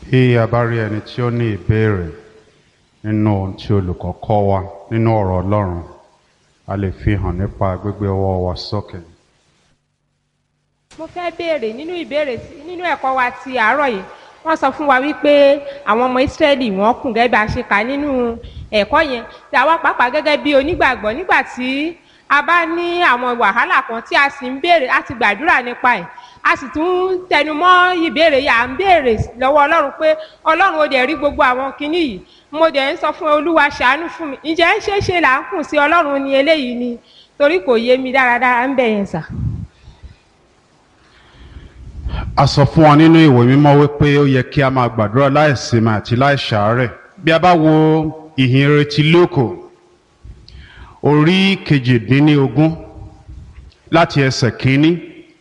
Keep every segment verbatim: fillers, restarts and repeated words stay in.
Bí a bá rí ẹni tí ó ní ìbéèrè nínú ohun tí olùkọ́ kọ́ wa nínú ọ̀rọ̀ Ọlọ́run, a lè fi hàn nípa gbígbé ọwọ́ wa sókè. Mo fẹ́ béèrè nínú ìbéèrè nínú ẹ̀kọ́ wa ti àárọ̀ yìí. Wọ́n sọ fún wa wípé àwọn ọmọ Ísírẹ́lì wọ́n kùn gẹ́gẹ́ bí a ṣe kà nínú ẹ̀kọ́ yẹn. Tí àwa pàápàá gẹ́gẹ́ bí onígbàgbọ́ nígbà tí a bá ní àwọn wàhálà kan tí a sì ń béèrè láti gbàdúrà nípa ẹ̀. A sì tún tẹnu mọ́ ìbéèrè yà ń béèrè lọ́wọ́ Ọlọ́run pé Ọlọ́run ó dẹ̀ rí gbogbo àwọn kinní yìí. Mo dẹ̀ ń sọ fún Olúwa ṣàánú fún mi. Ǹjẹ́ ń ṣe é ṣe là ń kùn sí Ọlọ́run ní eléyìí ni torí kò yé mi dáradára ń bẹ̀ yẹn sà. A sọ fún wa nínú ìwé mímọ́ wípé ó yẹ kí a máa gbàdúrà láìsinmi àti láìṣàárẹ̀. Bí a bá wo ìhìnrere ti Lúùkù orí kejìdínlógún láti ẹsẹ̀ kínní,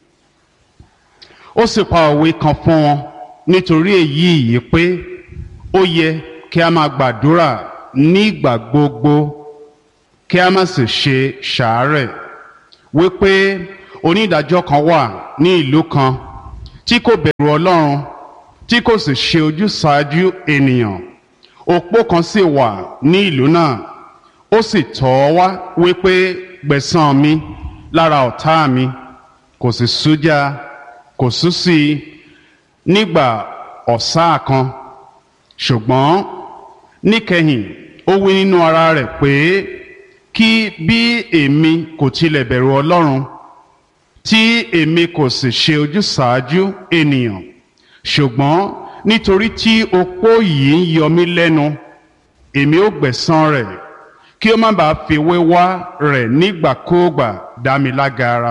ó sì pa òwe kan fún wọn nítorí èyí yìí pé ó yẹ kí a máa gbàdúrà nígbà gbogbo kí a má sì ṣe ṣàárẹ̀, wípé onídàájọ́ kan wà ní ìlú kan tí kò bẹ̀rù Ọlọ́run tí kò sì ṣe ojúsàájú ènìyàn. Opó kan sì wà ní ìlú náà, ó sì tọ̀ ọ́ wá wípé gbẹ̀san mi lára ọ̀tá mi, kò sì sújá kò sú sí i nígbà ọ̀sá kan. Ṣùgbọ́n níkẹyìn ó wí nínú ara rẹ̀ pé kí bí èmi kò tilẹ̀ bẹ̀rù Ọlọ́run tí èmi kò sì ṣe ojúsàájú ènìyàn, ṣùgbọ́n nítorí tí opó yìí ń yọ mí lẹ́nu, èmi ó gbẹ̀san rẹ̀ kí ó má bàa fi wéwá rẹ̀ nígbàkúùgbà dá mi lágara.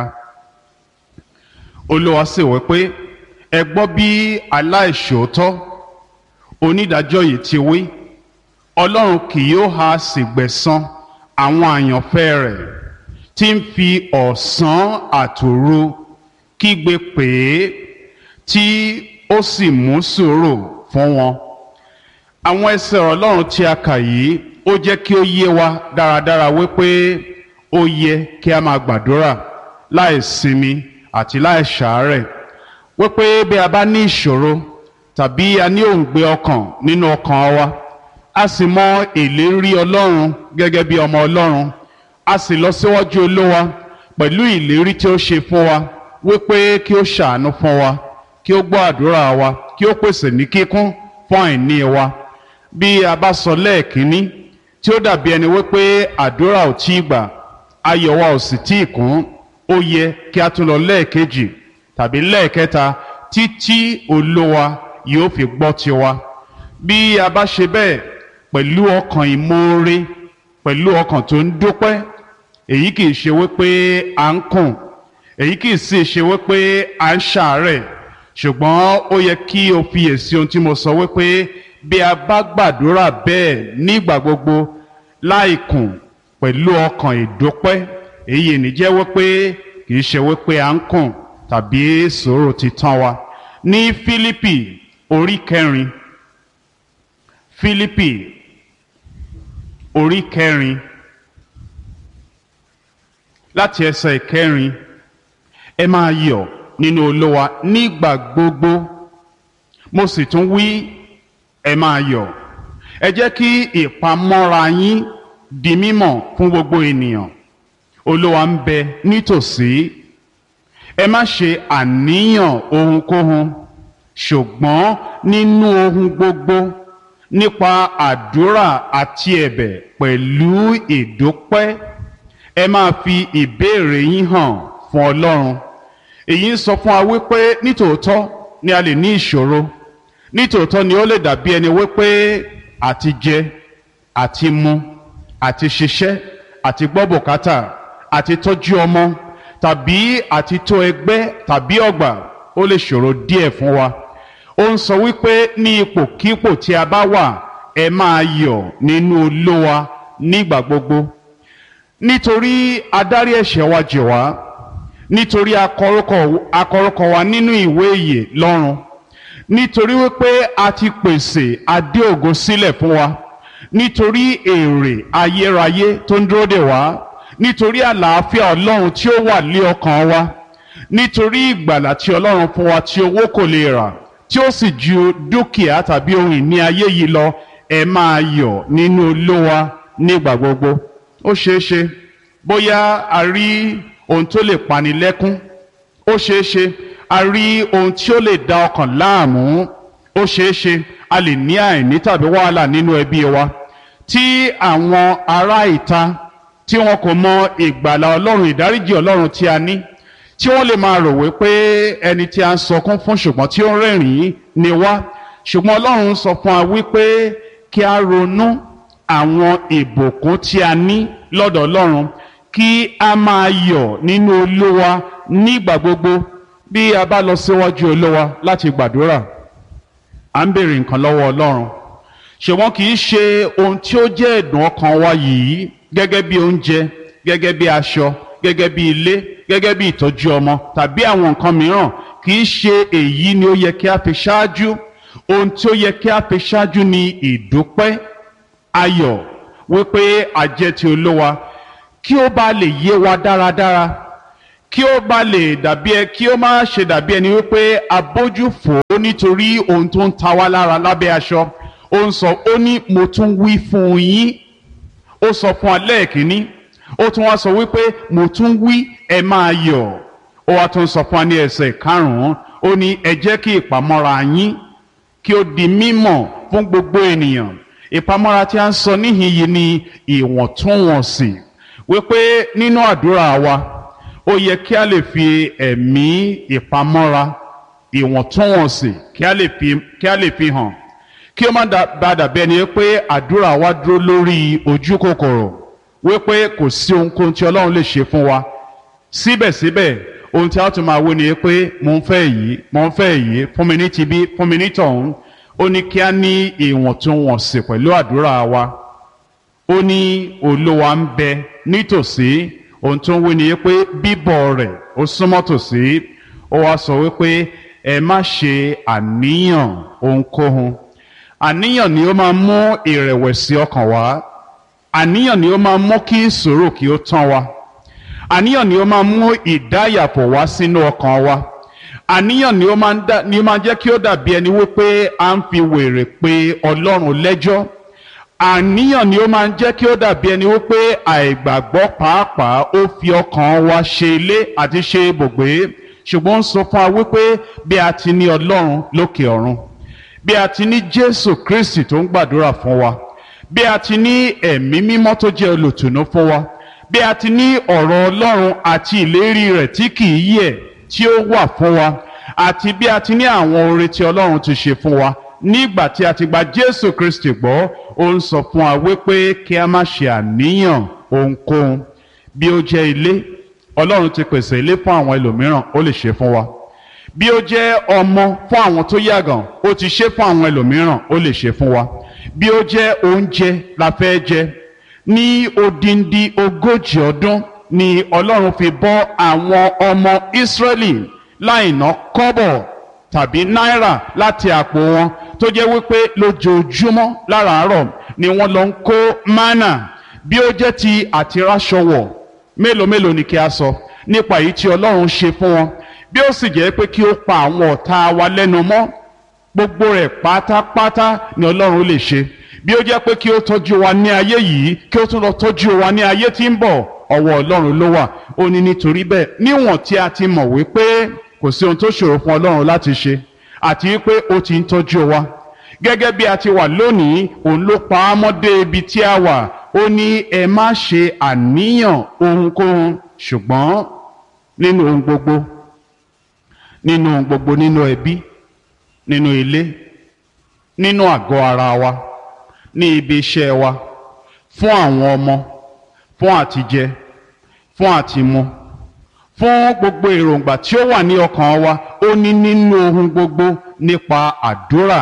Olúwa sì wí pé ẹ gbọ́ bí aláìṣòótọ́ onídàájọ́ yìí ti wí, Ọlọ́run kì yóò ha sì gbẹ̀san àwọn àyànfẹ́ rẹ̀ tí ń fi ọ̀sán àtòru kígbe pè é tí ó sì mú sùúrù fún wọn. Àwọn ẹsẹ̀ Ọlọ́run tí a kà yìí ó jẹ́ kí ó yé wa dáradára wípé ó yẹ kí a máa gbàdúrà láì sinmi àti láì ṣàárẹ̀, wípé bí a bá ní ìṣòro tàbí a ní òǹgbẹ ọkàn nínú ọkàn wa, a sì mọ ìlérí Ọlọ́run gẹ́gẹ́ bí ọmọ Ọlọ́run, a sì lọ síwájú Olúwa pẹ̀lú ìlérí tí ó ṣe fún wa wípé kí ó ṣàánú fún wa, kí ó gbọ́ àdúrà wa, kí ó pèsè ní kíkún fún àìní wa. Bí a bá sọ lẹ́ẹ̀kínní tí ó dàbí ẹni wípé àdúrà ò tí ì gbà, ayọ̀ wa ò sì tí ì kún, ó yẹ kí a tún lọ lẹ́ẹ̀kejì tàbí lẹ́ẹ̀kẹta títí Olúwa yóò fi gbọ́ tiwa. Bí a bá ṣe bẹ́ẹ̀ pẹ̀lú ọkàn ìmoore, pẹ̀lú ọkàn tó ń dúpẹ́, èyí kìí ṣe wípé à ń kùn, èyí kìí sì ṣe wípé à ń ṣàárẹ̀, ṣùgbọ́n ó yẹ kí o fiyèsí ohun tí mo sọ wípé bí a bá gbàdúrà bẹ́ẹ̀ nígbà gbogbo láì kùn pẹ̀lú ọkàn ìdúpẹ́, èyí ní jẹ́ wípé kìí ṣe wípé à ń kùn tàbí sùúrù ti tán wa. Ní Fílípì orí kẹrin, Fílípì orí kẹrin láti ẹsẹ̀ ìkẹrin, ẹ máa yọ̀ nínú Olúwa nígbà gbogbo, mo sì tún wí ẹ máa yọ̀. Ẹ jẹ́ kí ìpamọ́ra yín di mímọ̀ fún gbogbo ènìyàn. Olúwa ń bẹ nítòsí. Ẹ má ṣe àníyàn ohunkóhun, ṣùgbọ́n nínú ohun gbogbo nípa àdúrà àti ẹ̀bẹ̀ pẹ̀lú ìdúpẹ́ ẹ máa fi ìbéèrè yín hàn fún Ọlọ́run. Èyí ń sọ fún wa wípé nítòótọ́ ni a lè ní ìṣòro, nítòótọ́ ni ó lè dàbí ẹni wípé àti jẹ àti mu àti ṣiṣẹ́ àti gbọ́ bùkátà àti tọ́jú ọmọ tàbí àti tó ẹgbẹ́ tàbí ọgbà ó lè ṣòro díẹ̀ fún wa. Ó ń sọ wípé ní ipòkípò tí a bá wà, ẹ máa yọ̀ nínú Olúwa nígbà gbogbo, nítorí adarí ẹ̀ṣẹ̀ wa jì wá, nítorí akọrúkọ wa nínú ìwé ìyè lọ́run, nítorí wípé a ti pèsè adé ògo sílẹ̀ fún wa, nítorí èrè ayérayé tó ń dúró dè wá, nítorí àlàáfíà Ọlọ́run tí ó wà lé ọkàn wa, nítorí ìgbàlà tí Ọlọ́run fún wa tí owó kò lè rà, tí ó sì ju dúkìá tàbí ohun ìní ayé yìí lọ, ẹ máa yọ̀ nínú Olúwa nígbà gbogbo. Ó ṣeé ṣe bóyá a rí ohun tó lè pani lẹ́kún, ó ṣeé ṣe a rí ohun tí ó lè da ọkàn láàmú, ó ṣeé ṣe a lè ní àìní tàbí wàhálà nínú ẹbí wa tí àwọn ará ìta tí wọn kò mọ ìgbàlà Ọlọ́run, ìdáríjì Ọlọ́run tí a ní, tí wọ́n lè máa rò wípé ẹni tí a ń sọkún fún ṣùgbọ́n tí ó ń rẹ́rìn-ín ni wá. Ṣùgbọ́n Ọlọ́run sọ fún wa wípé kí a ronú àwọn ìbùkún tí a ní lọ́dọ̀ Ọlọ́run, kí a máa yọ̀ nínú Olúwa nígbà gbogbo. Bí a bá lọ síwájú Olúwa láti gbàdúrà, à ń béèrè nǹkan lọ́wọ́ Ọlọ́run, ṣùgbọ́n kì í ṣe ohun tí ó jẹ́ ẹ̀dùn ọkàn wa yìí, gẹ́gẹ́ bí oúnjẹ, gẹ́gẹ́ bí aṣọ, gẹ́gẹ́ bí ilé, gẹ́gẹ́ bí ìtọ́jú ọmọ tàbí àwọn nǹkan mìíràn, kì í ṣe èyí ni ó yẹ kí a fi ṣáájú. Ohun tí ó yẹ kí a fi ṣáájú ni ìdúpẹ́, ayọ̀ wípé a jẹ́ ti Olúwa, kí ó bá lè yé wa dáradára, kí ó bá lè dàbí ẹ kí ó má ṣe dàbí ẹni wípé a bójú fò ó nítorí ohun tó ń ta wá lára lábẹ́ aṣọ. Ó ń sọ, ó ní mo tún wí fún yín. Ó sọ fún alẹ́ kìíní, ó tún wá sọ wípé mo tún wí, ẹ máa yọ̀. Ó wá tún sọ fún wa ní ẹsẹ̀ karùn-ún, ó ní ẹ jẹ́ kí ìpamọ́ra yín kí ó di mímọ̀ fún gbogbo ènìyàn. Ìpamọ́ra tí a ń sọ níhìn yìí ni ìwọ̀ntúnwọ̀nsì, wípé nínú àdúrà wa ó yẹ kí a lè fi ẹ̀mí ìpamọ́ra, ìwọ̀ntúnwọ̀nsì kí a lè fi kí a lè fi hàn, kí ó má bá dàbí ẹni pé àdúrà wa dúró lórí ojú kòkòrò, wípé kò sí ohunkóhun tí Ọlọ́run lè ṣe fún wa. Síbẹ̀síbẹ̀ ohun tí a tún máa wí ni pé mo ń fẹ́ èyí, mo ń fẹ́ èyí, fún mi ní tibí, fún mi ní tọ̀hún. Ó ní kí a ní ìwọ̀ntúnwọ̀nsì pẹ̀lú àdúrà wa. Ó ní Olúwa ń bẹ nítòsí. Ohun tó ń wí ni pé bíbọ̀ rẹ̀ ó súnmọ́ tòsí. Ó wá sọ wípé ẹ má ṣe àníyàn ohunkóhun. Àníyàn ni ó máa mú ìrẹ̀wẹ̀sì ọkàn wá. Àníyàn ni ó máa mú kí ìṣòro kí ó tán wa. Àníyàn ni ó máa mú ìdáyàpọ̀ wá sínú ọkàn wa. Àníyàn ni ó máa ń dá ni ó máa jẹ́ kí ó dàbí ẹni wípé à ń fi wèrè pé Ọlọ́run lẹ́jọ́. Àníyàn ni ó máa ń jẹ́ kí ó dàbí ẹni wípé àìgbàgbọ́ pàápàá ó fi ọkàn wa ṣe ilé àti ṣe ibùgbé. Ṣùgbọ́n ó ń sọ fún wa wípé bí a ti ní Ọlọ́run lókè ọ̀run, bí a ti ní Jésù Kristi tó ń gbàdúrà fún wa, bí a ti ní ẹ̀mí mímọ́ tó jẹ́ olùtùnú fún wa, bí a ti ní ọ̀rọ̀ Ọlọ́run àti ìlérí rẹ̀ tí kìí yẹ̀ tí ó wà fún wa, àti bí a ti ní àwọn oore tí Ọlọ́run ti ṣe fún wa nígbà tí a ti gba Jésù Kristi gbọ́. Ó ń sọ fún wa wípé kí a má ṣe àníyàn ohunkóhun. Bí ó jẹ́ ilé, Ọlọ́run ti pèsè ilé fún àwọn ẹlòmíràn, ó lè ṣe fún wa. Bí ó jẹ́ ọmọ fún àwọn tó yàgàn, ó ti ṣe fún àwọn ẹlòmíràn, ó lè ṣe fún wa. Bí ó jẹ́ oúnjẹ la fẹ́ jẹ, ní odindi ogójì ọdún ni Ọlọ́run fi bọ́ àwọn ọmọ Ísírẹ́lì láì ná kọ́bọ̀ tàbí náírà láti àpò wọn, tó jẹ́ wípé lójoojúmọ́ láràárọ̀ ni wọ́n lọ ń kó mánà. Bí ó jẹ́ ti àtiráṣọwọ̀, mélòó mélòó ni kí a sọ nípa èyí tí Ọlọ́run ṣe fún wọn. Bí ó sì jẹ́ pé kí ó pa àwọn ọ̀tá wa lẹ́nu mọ́, gbogbo rẹ̀ pátápátá ni Ọlọ́run lè ṣe. Bí ó jẹ́ pé kí ó tọ́jú wa ní ayé yìí, kí ó tún lọ tọ́jú wa ní ayé tí ń bọ̀, ọwọ́ Ọlọ́run ló wà. Ó ní nítorí bẹ́ẹ̀, níwọ̀n tí a ti mọ̀ wípé kò sí ohun tó ṣòro fún Ọlọ́run láti ṣe, àti wípé ó ti ń tọ́jú wa gẹ́gẹ́ bí a ti wà lónìí, òun ló pa á mọ́ dé ibi tí a wà. Ó ní ẹ má ṣe àníyàn ohunkóhun, ṣùgbọ́n nínú ohun gbogbo, nínú ohun gbogbo, nínú ẹbí, nínú ilé, nínú àgọ́ ara wa, ní ibi iṣẹ́ wa, fún àwọn ọmọ, fún àtijẹ, fún àtimu, fún gbogbo èròǹgbà tí ó wà ní ọkàn wa. Ó ní nínú ohun gbogbo nípa àdúrà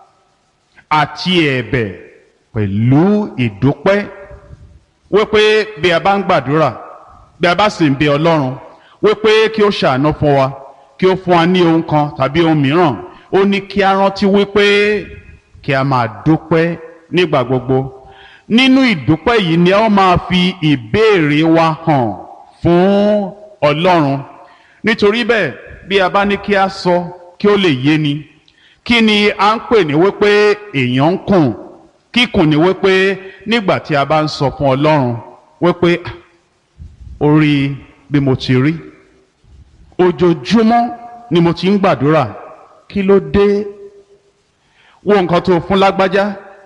àti ẹ̀bẹ̀ pẹ̀lú ìdúpẹ́, wípé bí a bá ń gbàdúrà, bí a bá sì ń bẹ Ọlọ́run wípé kí ó ṣàánú fún wa, kí ó fún wa ní ohun kan tàbí ohun mìíràn, ó ní kí a rántí wípé kí a máa dúpẹ́ nígbà gbogbo. Nínú ìdúpẹ́ yìí ni a máa fi ìbéèrè wa hàn fún Ọlọ́run. Nítorí bẹ́ẹ̀, bí a bá ní kí a sọ kí ó lè yé ni, kí ni à ń pè ní wípé èèyàn ń kùn? Kíkùn ni wípé nígbà tí a bá ń sọ fún Ọlọ́run wípé orí bí mo ti rí, ojoojúmọ́ ni mo ti ń gbàdúrà, kí ló dé? Wo nǹkan tó fún lágbájá,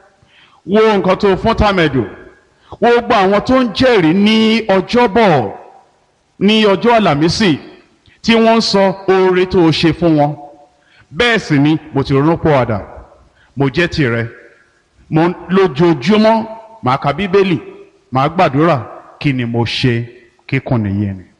wo nǹkan tó fún tàmẹ̀dù, wo gbogbo àwọn tó ń jẹ́rìí ní ọjọ́bọ̀, ní ọjọ́ àlàmísì tí wọ́n ń sọ oore tó o ṣe fún wọn. Bẹ́ẹ̀ sì ni mo ti ronú pọ̀wàdà, mo jẹ́ tìrẹ, mo lójoojúmọ́ màá ka bíbélì, màá gbàdúrà. Kí ni mo ṣe? Kíkùn nìyẹn ni.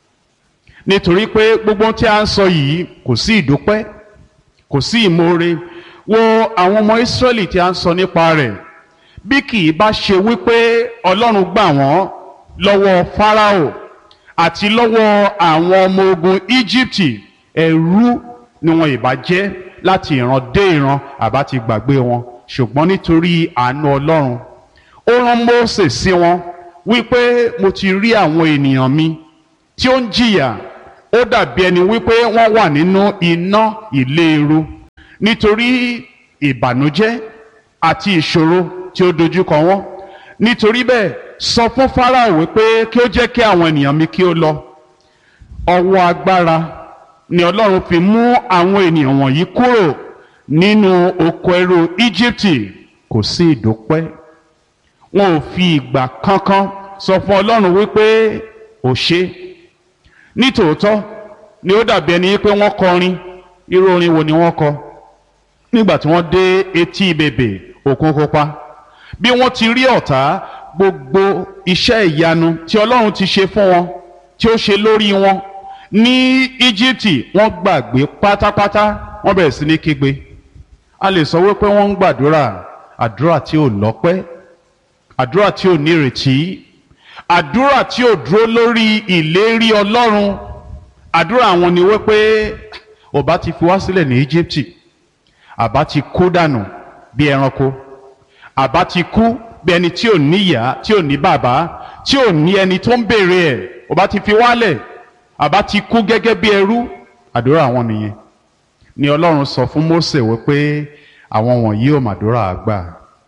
Nítorí pé gbogbo tí a ń sọ yìí kò sí ìdúpẹ́, kò sí ìmoore. Wo àwọn ọmọ Ísírẹ́lì tí a ń sọ nípa rẹ̀, bí kì í bá ṣe wípé Ọlọ́run gbà wọ́n lọ́wọ́ Fáráò àti lọ́wọ́ àwọn ọmọ ogun Íjíbítì, ẹrú ni wọn ìbá jẹ́ láti ìran dé ìran, àbá ti gbàgbé wọn. Ṣùgbọ́n nítorí àánú Ọlọ́run, ó rán Mósè sí wọn wípé mo ti rí àwọn ènìyàn mi tí ó ń jìyà, ó dàbí ẹni wípé wọ́n wà nínú iná ìléru nítorí ìbànújẹ́ àti ìṣòro tí ó dojúkọ wọn. Nítorí bẹ́ẹ̀ sọ fún Fáráò wípé kí ó jẹ́ kí àwọn ènìyàn mi kí ó lọ. Ọwọ́ agbára ni Ọlọ́run fi mú àwọn ènìyàn wọ̀nyí kúrò nínú oko ẹrú Íjíbítì. Kò sí ìdúpẹ́. Wọn ò fi ìgbà kankan sọ fún Ọlọ́run wípé ó ṣe. Nítòótọ́ ni ó dàbí ẹni pé wọ́n kọrin. Irú orin wo ni wọ́n kọ? Nígbà tí wọ́n dé etí bèbè Òkun Pupa, bí wọ́n ti rí ọ̀tá, gbogbo iṣẹ́ ìyanu tí Ọlọ́run ti ṣe fún wọn, tí ó ṣe lórí wọn ní Íjíbítì, wọ́n gbàgbé pátápátá. Wọ́n bẹ̀rẹ̀ sí ní kígbe. A lè sọ wípé wọ́n ń gbàdúrà, àdúrà tí ò lọ́pẹ́, àdúrà tí ò nírètí, àdúrà tí ò dúró lórí ìlérí Ọlọ́run. Àdúrà wọn ni wípé ó bá ti fi wá sílẹ̀ ní Íjíbítì, àbá ti kú dànù bí ẹranko, àbá ti kú bí ẹni tí ò níyà, tí ò ní bàbá, tí ò ní ẹni tó ń béèrè ẹ̀, ó bá ti fi wálẹ̀, àbá ti kú gẹ́gẹ́ bí ẹrú. Àdúrà wọn nìyẹn. Ni Ọlọ́run sọ fún Mósè wípé àwọn wọ̀nyí ò màdúrà àgbà.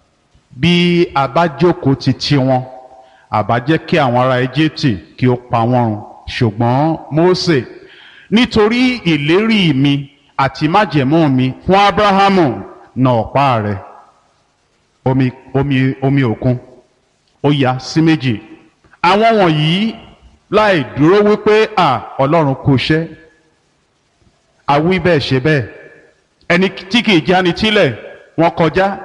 Bí a bá jókòó ti ti wọn, àbá jẹ́ kí àwọn ará Íjíbítì kí ó pa wọ́n run. Ṣùgbọ́n Mósè, nítorí ìlérí mi àti májẹ̀mú mi fún Ábúráhámù, nà ọ̀pá rẹ̀. Omi, omi, omi òkun ó ya sí méjì. Àwọn wọ̀nyí láì dúró wípé à Ọlọ́run kò ṣẹ́. Àwí bẹ́ẹ̀ ṣe bẹ́ẹ̀. Ẹni tí kìí jáni tílẹ̀ wọ́n kọjá.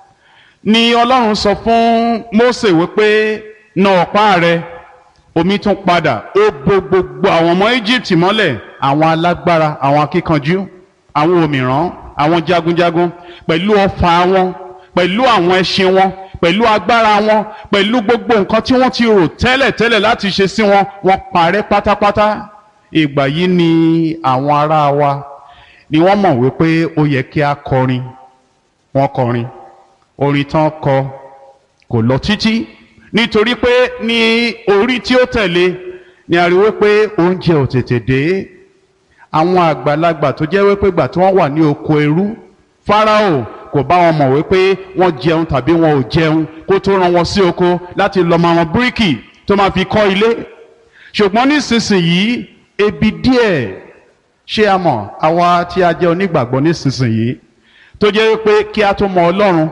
Ni Ọlọ́run sọ fún Mósè wípé nà ọ̀pá rẹ̀. Omi tún padà, ó bo gbogbo àwọn ọmọ Íjíbítì mọ́lẹ̀, àwọn alágbára, àwọn akíkanjú, àwọn òmìrán, àwọn jagunjagun, pẹ̀lú ọfà wọn, pẹ̀lú àwọn ẹṣin wọn, pẹ̀lú agbára wọn, pẹ̀lú gbogbo nǹkan tí wọ́n ti rò tẹ́lẹ̀ tẹ́lẹ̀ láti ṣe sí wọn, wọ́n parẹ́ pátápátá. Ìgbà yìí ni àwọn ará wa ni wọ́n mọ̀ wípé ó yẹ kí a kọrin. Wọ́n kọrin. Orin tán kọ kò lọ títí, nítorí pé ní orí tí ó tẹ̀lé ni a rí wípé oúnjẹ ò tètè dé. Àwọn àgbàlagbà tó jẹ́ wípé gbà tí wọ́n wà ní oko ẹrú, Fáráò kò bá wọn mọ̀ wípé wọ́n jẹun tàbí wọn ò jẹun kó tó rán wọn sí oko láti lọ mọ àwọn bíríkì tó máa fi kọ́ ilé. Ṣùgbọ́n nísinsìnyí ebi díẹ̀, ṣé a mọ̀ àwa tí a jẹ́ onígbàgbọ́ nísinsìnyí tó jẹ́ wípé kí a tó mọ Ọlọ́run,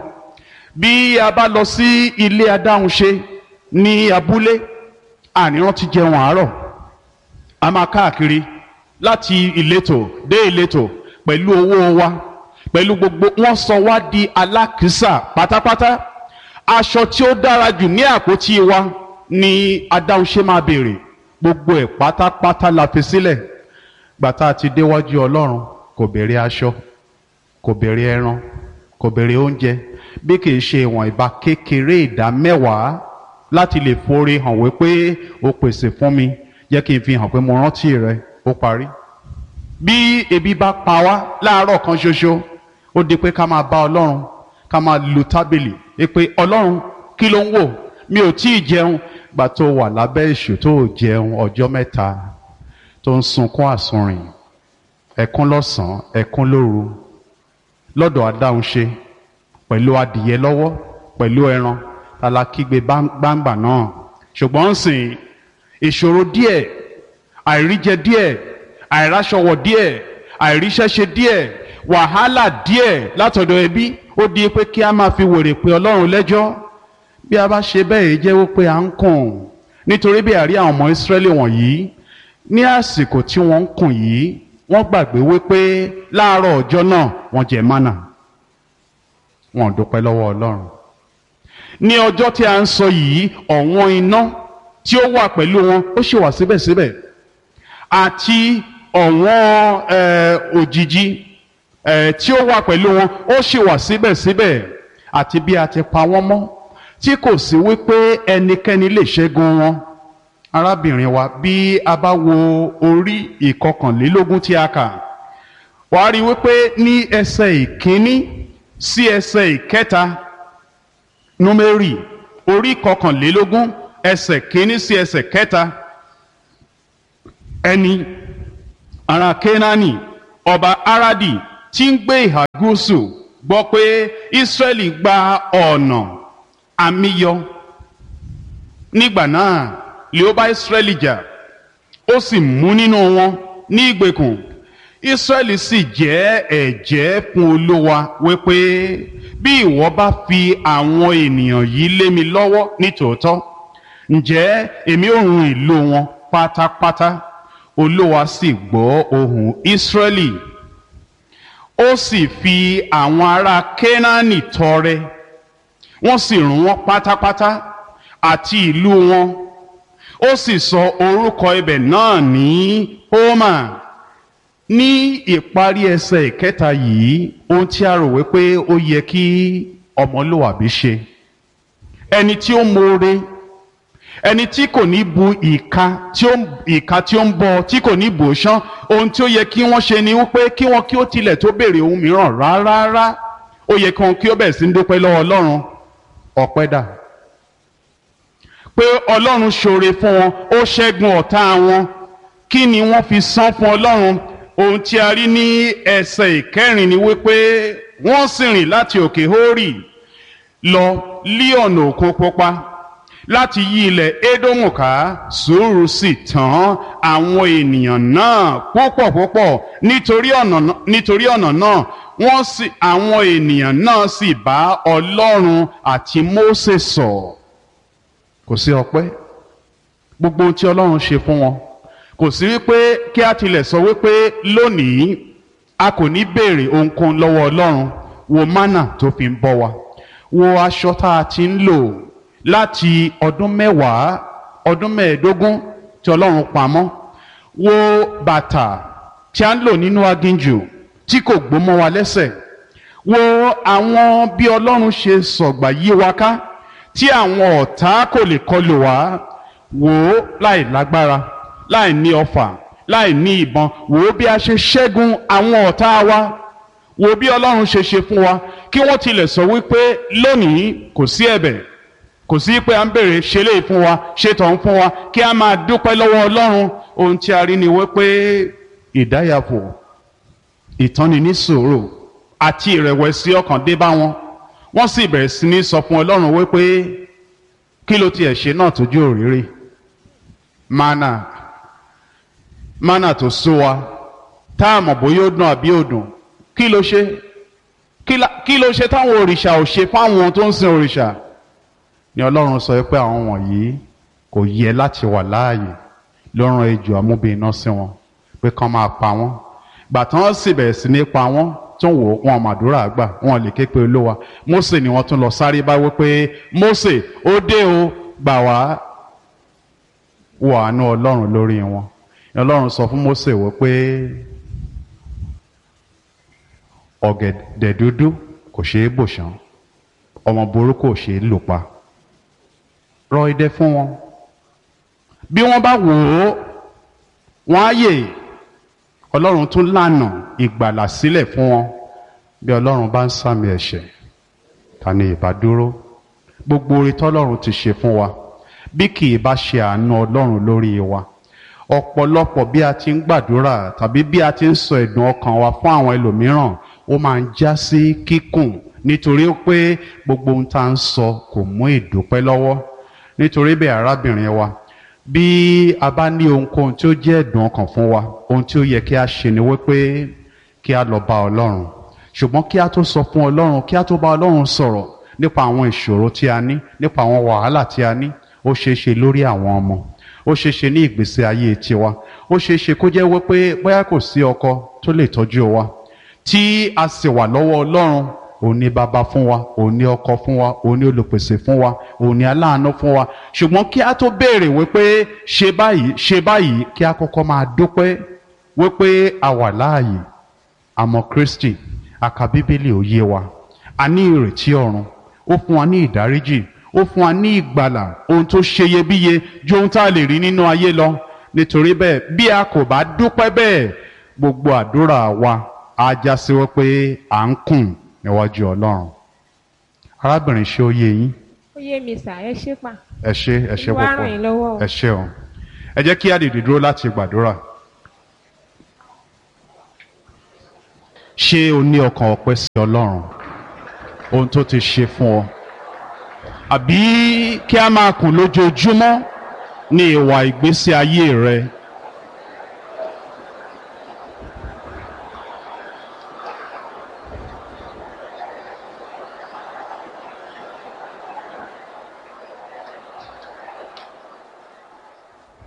bí a bá lọ sí ilé adáhunṣe ní abúlé, àníran ti jẹun àárọ̀. A máa káàkiri láti ìletò dé ìletò pẹ̀lú owó wa, pẹ̀lú gbogbo, wọ́n sọ wá di alákìísà pátápátá. Aṣọ tí ó dára jù ní àpótí wa ni adáhunṣe máa béèrè. Gbogbo ẹ̀ pátápátá la fi sílẹ̀. Gbàtà ti déwájú Ọlọ́run, kò béèrè aṣọ, kò béèrè ẹran, kò béèrè oúnjẹ, bí kìí ṣe ìwọ̀n ìbá kékeré ìdá mẹ́wàá láti lè forí hàn wípé ó pèsè fún mi, jẹ́ kí n fi hàn pé mo rántí rẹ, ó parí. Bí ebi bá pa wá láàárọ̀ kan ṣoṣo, ó di pé ká máa bá Ọlọ́run, ká máa lu tábìlì, pé Ọlọ́run kí ló ń wò? Mi ò tí ì jẹun. Gbà tó wà lábẹ́ èṣù tó jẹun ọjọ́ mẹ́ta, tó ń sunkún àsunrìn, ẹkún lọ́sàn-án, ẹkún lóru. lọ́dọ̀ adáhunṣe pẹ̀lú adìyẹ lọ́wọ́ pẹ̀lú ẹran alákígbe gbangba náà. Ṣùgbọ́n ń sìn ìṣòro díẹ̀, àìríjẹ díẹ̀, àìráṣọwọ̀ díẹ̀, àìríṣẹ́ṣe díẹ̀, wàhálà díẹ̀ látọ̀dọ̀ ẹbí ó di pé kí a máa fi wèrè pé Ọlọ́run lẹ́jọ́. Bí a bá ṣe bẹ́ẹ̀ jẹ́wọ́ pé à ń kùn, nítorí bí àrí àwọn ọmọ Ísírẹ́lì wọ̀nyí ní àsìkò tí wọ́n ń kùn yìí wọ́n gbàgbé wípé láàárọ̀ ọjọ́ náà wọ́n jẹ mánà, wọ́n dúpẹ́ lọ́wọ́ Ọlọ́run. Ní ọjọ́ tí a ń sọ yìí ọ̀wọ́n iná tí ó wà pẹ̀lú wọn ó ṣì wà síbẹ̀síbẹ̀, àti ọ̀wọ́n òjìji tí ó wà pẹ̀lú wọn ó ṣì wà síbẹ̀síbẹ̀, àti bí a ti pa wọ́n mọ́ tí kò sí wípé ẹnikẹ́ni lè ṣẹ́gun wọn. Arábìnrin wa, bí a bá wo orí ìkọkànlélógún tí a kà, wàá rí wípé ní ẹsẹ̀ ìkíní sí ẹsẹ̀ ìkẹta, Númérì orí ìkọkànlélógún ẹsẹ̀ kíní sí ẹsẹ̀ kẹta, ẹni ará Kénáánì ọba Aradi tí ń gbé ìhà gúúsù gbọ́ pé Ísírẹ́lì gba ọ̀nà àmìyọ. Nígbà náà lè ó bá Ísírẹ́lì jà, ó sì mú nínú wọn ní ìgbèkùn. Ísírẹ́lì sì jẹ́ ẹ̀jẹ́ fún Olúwa wípé bí ìwọ bá fi àwọn ènìyàn yìí lé mi lọ́wọ́ nítòótọ́, ǹjẹ́ èmi ó run ìlú wọn pátápátá. Olúwa sì gbọ́ ohùn Ísírẹ́lì, ó sì fi àwọn ará Kénáánì tọrẹ, wọ́n sì run wọ́n pátápátá àti ìlú wọn. Ó sì sọ orúkọ ibẹ̀ náà ní Hómà. Ní ìparí ẹsẹ̀ ìkẹta yìí, ohun tí a rò wípé ó yẹ kí ọmọlúwàbí ṣe, ẹni tí ó mọ̀ọ́re, ẹni tí kò ní bu ìka tí ó ìka tí ó ń bọ, tí kò ní bò ṣán, ohun tí ó yẹ kí wọ́n ṣe ni wípé kí wọ́n kí ó tilẹ̀ tó béèrè ohun mìíràn rárá. Ó yẹ kí wọ́n kí ó bẹ̀rẹ̀ sí ń dúpẹ́ lọ́wọ́ Ọlọ́run. Ọpẹ́ dà pé Ọlọ́run ṣoore fún wọn, ó ṣẹ́gun ọ̀tá wọn. Kí ni wọ́n fi san fún Ọlọ́run? Ohun tí a rí ní ẹsẹ̀ ìkẹrin ni wípé wọ́n sì rìn láti òkè Hórì lọ lí ọ̀nà Òkun Pupa láti yí ilẹ̀ Édómù ká. Sùúrù sì tán àwọn ènìyàn náà púpọ̀ púpọ̀ nítorí ọ̀nà nítorí ọ̀nà náà wọ́n sì àwọn ènìyàn náà sì bá Ọlọ́run àti Mósè sọ̀. Kò sí ọpẹ́, gbogbo ohun tí Ọlọ́run ṣe fún wọn kò sí wípé kí a tilẹ̀ sọ wípé lónìí a kò ní béèrè ohunkóhun lọ́wọ́ Ọlọ́run. Wo mánà tó fi ń bọ́ wa, wo aṣọ tá a ti ń lò láti ọdún mẹ́wàá ọdún mẹ́ẹ̀ẹ́dógún tí Ọlọ́run pamọ́, wo bàtà tí a ń lò nínú aginjù tí kò gbó mọ́ wa lẹ́sẹ̀, wo àwọn bí Ọlọ́run ṣe sọ̀gbà yí wa ká tí àwọn ọ̀tá kò lè kọlù wá. Wò ó láì lágbára, láì ní ọfà, láì ní ìbọn, wò ó bí a ṣe ṣẹ́gun àwọn ọ̀tá wa. Wò ó bí Ọlọ́run ṣe ṣe fún wa, kí wọ́n tilẹ̀ sọ wípé lónìí kò sí ẹ̀bẹ̀, kò sí pé à ń bèrè ṣe léyìí fún wa, ṣe tọ̀hún fún wa, kí a máa dúpẹ́ lọ́wọ́ Ọlọ́run. Ohun tí a rí ni wípé ìdáyàfò, ìtọ́ni ní sùúrù àti ìrẹ̀wẹ̀sì ọkàn dé bá wọn. Wọ́n sì bẹ̀rẹ̀ sí ní sọ fún Ọlọ́run wípé kí ló tiẹ̀ ṣe náà tójú òrìrì. Mánà mánà tó sú wa, tá a mọ̀ bóyá ó dùn àbí ó dùn. Kí ló ṣe? Kí ló ṣe táwọn òrìṣà ò ṣe fáwọn tó ń sin òrìṣà? Ni Ọlọ́run sọ pé àwọn wọ̀nyí kò yẹ láti wà láàyè, ló rán ejò amúbíiná sí wọn pé kán máa pa wọ́n. Gbàtán wọ́n sì bẹ̀rẹ̀ sí ní pa wọ́n, tó ń wò wọn màdúrà gbà, wọn lè ké pe Olúwa. Mósè ni wọ́n tún lọ sáré bá wípé Mósè ó dé o, gbà wá. Wo àánú Ọlọ́run lórí wọn. Ọlọ́run sọ fún Mósè wípé ọ̀gẹ̀dẹ̀ dúdú kò ṣeé bò ṣán, ọmọ burúkú kò ṣeé lù pa. Rọ idẹ fún wọn, bí wọ́n bá wò ó wọ́n á yè. Ọlọ́run tún lànà ìgbàlà sílẹ̀ fún wọn. Bí Ọlọ́run bá ń sàmì ẹ̀ṣẹ̀, ta ni ìbá dúró? Gbogbo oore tọ́lọ́run ti ṣe fún wa, bí kì í bá ṣe àánú Ọlọ́run lórí wa. Ọ̀pọ̀lọpọ̀ bí a ti ń gbàdúrà tàbí bí a ti ń sọ ẹ̀dùn ọkàn wa fún àwọn ẹlòmíràn, ó máa ń já sí kíkùn nítorí pé gbogbo ohun tá à ń sọ kò mú ìdúpẹ́ lọ́wọ́. Nítorí bẹ́ẹ̀ arábìnrin wa, bí a bá ní ohunkóhun tí ó jẹ́ ẹ̀dùn ọkàn fún wa, ohun tí ó yẹ kí a ṣe ni wípé kí a lọ bá Ọlọ́run. Ṣùgbọ́n kí a tó sọ fún Ọlọ́run, kí a tó bá Ọlọ́run sọ̀rọ̀ nípa àwọn ìṣòro tí a ní, nípa àwọn wàhálà tí a ní, ó ṣeé ṣe lórí àwọn ọmọ, ó ṣeé ṣe ní ìgbésí ayé tiwa, ó ṣeé ṣe kó jẹ́ wípé bóyá kò sí ọkọ tó lè tọ́jú wa, tí a sì wà lọ́wọ́ Ọlọ́run. Òun ni bàbá fún wa, òun ni ọkọ fún wa, òun ni olùpèsè fún wa, òun ni aláàánú fún wa. Ṣùgbọ́n kí a tó béèrè wípé ṣe báyìí ṣe báyìí, kí a kọ́kọ́ máa dúpẹ́ wípé a wà láàyè, àmọ́ Kristi, a ka Bíbélì ó yé wa, a ní ìrètí ọ̀run, ó fún wa ní ìdáríjì, ó fún wa ní ìgbàlà, ohun tó ṣeyebíye ju ohun tá a lè rí nínú ayé lọ. Nítorí bẹ́ẹ̀ bí a kò bá dúpẹ́ bẹ́ẹ̀, gbogbo àdúrà wa á já sí wípé à ń kùn níwájú Ọlọ́run. Arábìnrin, ṣé ó yé yín? Ó yé mi sà, ẹ ṣé pa. Ẹ ṣé, ẹ ṣé Olúwa ràn yín lọ́wọ́ o. púpọ̀. Ẹ ṣé o. Ẹ jẹ́ kí a dìde dúró láti gbàdúrà. Ṣé o ní ọkàn ọpẹ́ sí Ọlọ́run, ohun tó ti ṣe fún ọ? Àbí kí a máa kùn lójoojúmọ́ ní ìwà ìgbésí ayé rẹ